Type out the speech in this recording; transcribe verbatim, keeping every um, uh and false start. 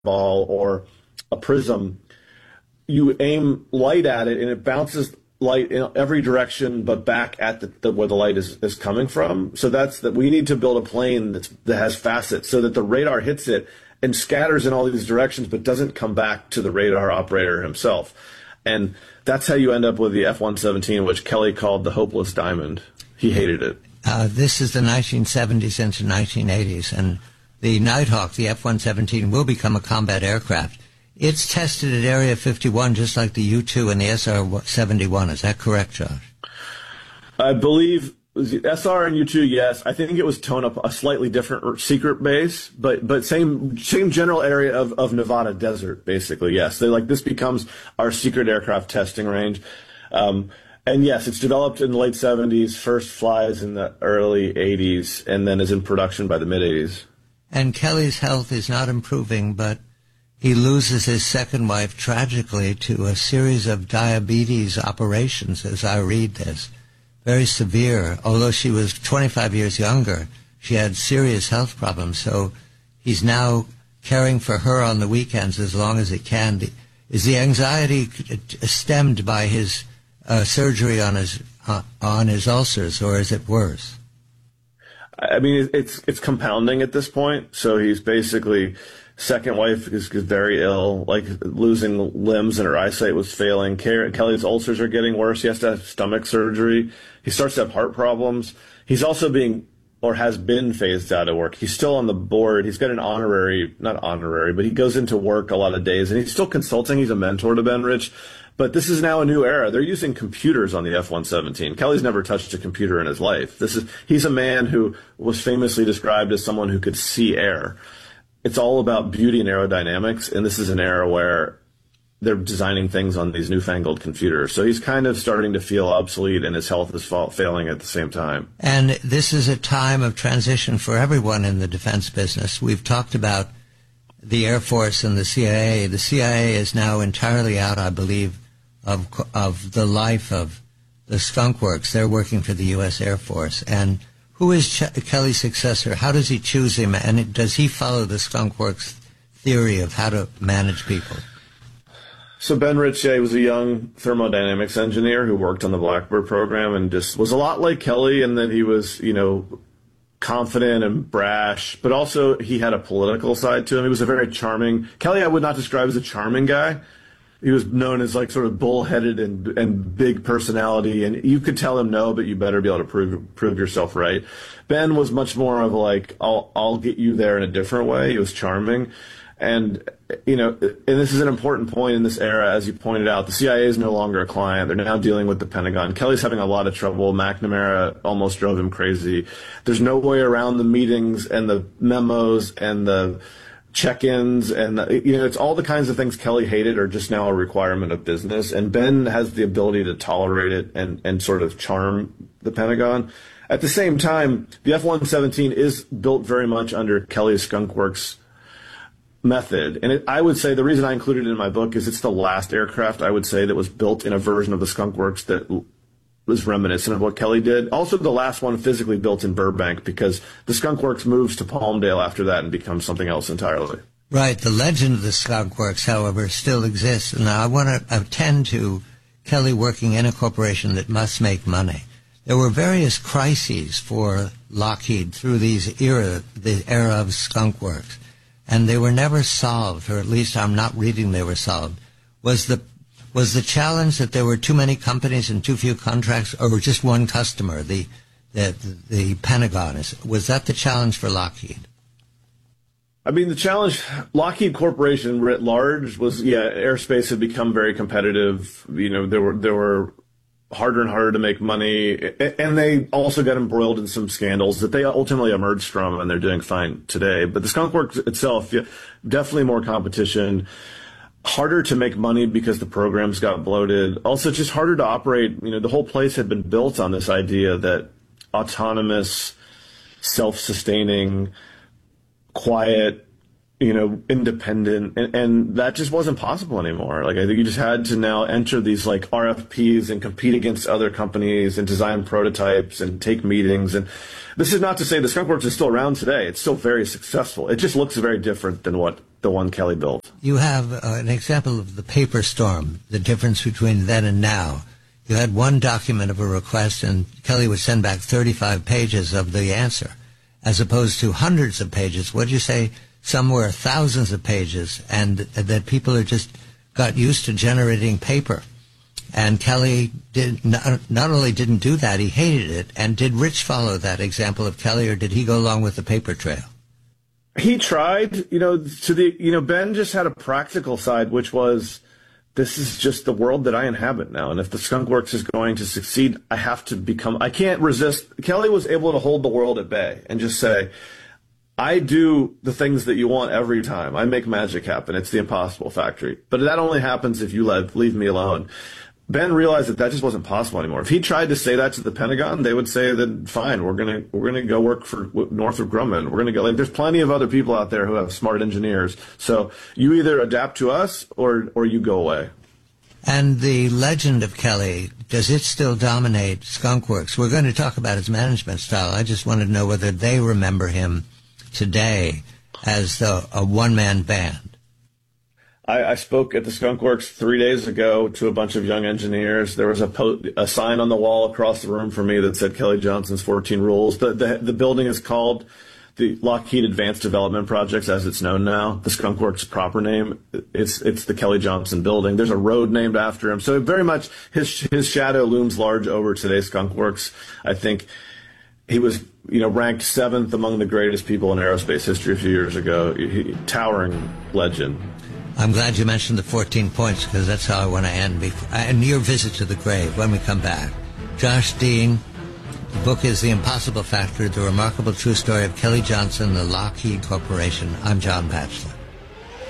ball or a prism, you aim light at it and it bounces light in every direction but back at the, the where the light is, is coming from. So that's that we need to build a plane that's, that has facets so that the radar hits it and scatters in all these directions but doesn't come back to the radar operator himself. And that's how you end up with the F one seventeen, which Kelly called the hopeless diamond. He hated it. Uh, this is the nineteen seventies into nineteen eighties, and the Nighthawk, the F one seventeen, will become a combat aircraft. It's tested at Area fifty-one just like the U two and the S R seventy-one. Is that correct, Josh? I believe S R and U two, yes. I think it was tone up a slightly different secret base, but but same same general area of, of Nevada desert, basically, yes. They like this becomes our secret aircraft testing range. Um, and yes, it's developed in the late seventies, first flies in the early eighties, and then is in production by the mid-eighties. And Kelly's health is not improving, but he loses his second wife tragically to a series of diabetes operations, as I read this. Very severe. Although she was twenty-five years younger, she had serious health problems. So he's now caring for her on the weekends as long as he can. Is the anxiety stemmed by his uh, surgery on his uh, on his ulcers, or is it worse? I mean, it's it's compounding at this point. So he's basically, second wife is very ill, like losing limbs and her eyesight was failing. Kelly's ulcers are getting worse. He has to have stomach surgery. He starts to have heart problems. He's also being, or has been, phased out of work. He's still on the board. He's got an honorary, not honorary, but he goes into work a lot of days, and he's still consulting. He's a mentor to Ben Rich. But this is now a new era. They're using computers on the F one seventeen. Kelly's never touched a computer in his life. This is he's a man who was famously described as someone who could see air. It's all about beauty and aerodynamics, and this is an era where they're designing things on these newfangled computers. So he's kind of starting to feel obsolete, and his health is fa- failing at the same time. And this is a time of transition for everyone in the defense business. We've talked about the Air Force and the C I A. The C I A is now entirely out, I believe, of of the life of the Skunk Works. They're working for the U S Air Force. And who is Ch- Kelly's successor? How does he choose him? And does he follow the Skunk Works theory of how to manage people? So Ben Rich was a young thermodynamics engineer who worked on the Blackbird program and just was a lot like Kelly in that he was, you know, confident and brash, but also he had a political side to him. He was a very charming, Kelly I would not describe as a charming guy. He was known as like sort of bullheaded and and big personality, and you could tell him no, but you better be able to prove prove yourself right. Ben was much more of like, I'll I'll get you there in a different way. He was charming, and you know, and this is an important point in this era, as you pointed out. The C I A is no longer a client; they're now dealing with the Pentagon. Kelly's having a lot of trouble. McNamara almost drove him crazy. There's no way around the meetings and the memos and the check-ins, and you know, it's all the kinds of things Kelly hated are just now a requirement of business, and Ben has the ability to tolerate it and and sort of charm the Pentagon. At the same time, the F one seventeen is built very much under Kelly's Skunk Works method, and it, I would say the reason I included it in my book is it's the last aircraft I would say that was built in a version of the Skunk Works that was reminiscent of what Kelly did. Also, the last one physically built in Burbank, because the Skunk Works moves to Palmdale after that and becomes something else entirely. Right. The legend of the Skunk Works, however, still exists. And I want to attend to Kelly working in a corporation that must make money. There were various crises for Lockheed through these era, the era of Skunk Works, and they were never solved, or at least I'm not reading they were solved. Was the Was the challenge that there were too many companies and too few contracts, or just one customer, the the, the Pentagon? Is, was that the challenge for Lockheed? I mean, the challenge, Lockheed Corporation writ large was, yeah, aerospace had become very competitive. You know, there were there were harder and harder to make money, and they also got embroiled in some scandals that they ultimately emerged from, and they're doing fine today. But the Skunk Works itself, yeah, definitely more competition. Harder to make money because the programs got bloated. Also, just harder to operate. You know, the whole place had been built on this idea that autonomous, self-sustaining, quiet you know, independent, and, and that just wasn't possible anymore. Like, I think you just had to now enter these like R F Ps and compete against other companies and design prototypes and take meetings. And this is not to say the Skunk Works is still around today. It's still very successful. It just looks very different than what the one Kelly built. You have uh, an example of the paper storm, the difference between then and now. You had one document of a request, and Kelly would send back thirty-five pages of the answer, as opposed to hundreds of pages. What did you say? Somewhere thousands of pages, and that people are just got used to generating paper. And Kelly did not, not only didn't do that, he hated it. And did Rich follow that example of Kelly, or did he go along with the paper trail? He tried, you know, to the, you know, Ben just had a practical side, which was, this is just the world that I inhabit now. And if the Skunk Works is going to succeed, I have to become, I can't resist. Kelly was able to hold the world at bay and just say, I do the things that you want every time. I make magic happen. It's the Impossible Factory. But that only happens if you let, leave me alone. Ben realized that that just wasn't possible anymore. If he tried to say that to the Pentagon, they would say that, fine, we're going to we're gonna go work for Northrop Grumman. We're going to go, like, there's plenty of other people out there who have smart engineers. So you either adapt to us or, or you go away. And the legend of Kelly, does it still dominate Skunk Works? We're going to talk about his management style. I just wanted to know whether they remember him today as the, a one-man band. I, I spoke at the Skunk Works three days ago to a bunch of young engineers. There was a, po- a sign on the wall across the room from me that said Kelly Johnson's fourteen Rules. The, the, the building is called the Lockheed Advanced Development Projects, as it's known now. The Skunk Works proper name, it's it's the Kelly Johnson building. There's a road named after him. So very much his his shadow looms large over today's Skunk Works. I think he was, you know, ranked seventh among the greatest people in aerospace history a few years ago. He, towering legend. I'm glad you mentioned the fourteen points, because that's how I want to end. Before, and your visit to the grave when we come back. Josh Dean, the book is The Impossible Factory, the remarkable true story of Kelly Johnson, the Lockheed Corporation. I'm John Batchelor.